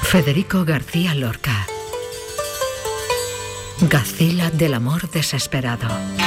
Federico García Lorca. Gacela del amor desesperado.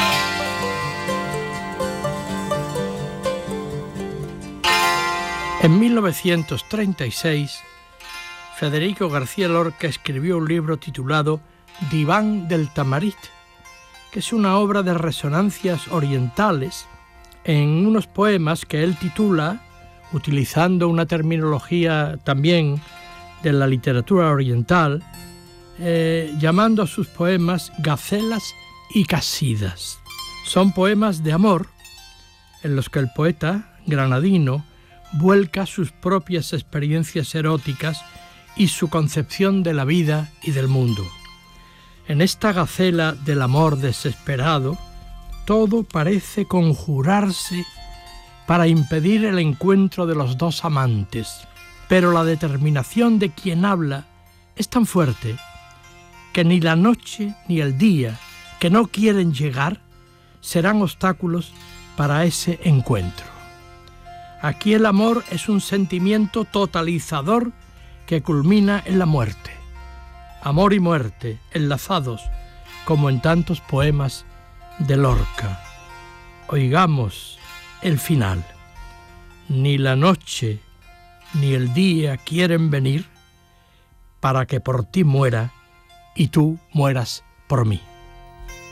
En 1936, Federico García Lorca escribió un libro titulado Diván del Tamarit, que es una obra de resonancias orientales en unos poemas que él titula, utilizando una terminología también de la literatura oriental, llamando a sus poemas gacelas y casidas. Son poemas de amor en los que el poeta granadino vuelca sus propias experiencias eróticas y su concepción de la vida y del mundo. En esta gacela del amor desesperado, todo parece conjurarse para impedir el encuentro de los dos amantes, pero la determinación de quien habla es tan fuerte que ni la noche ni el día que no quieren llegar serán obstáculos para ese encuentro. Aquí el amor es un sentimiento totalizador que culmina en la muerte. Amor y muerte enlazados, como en tantos poemas de Lorca. Oigamos el final. Ni la noche ni el día quieren venir para que por ti muera y tú mueras por mí.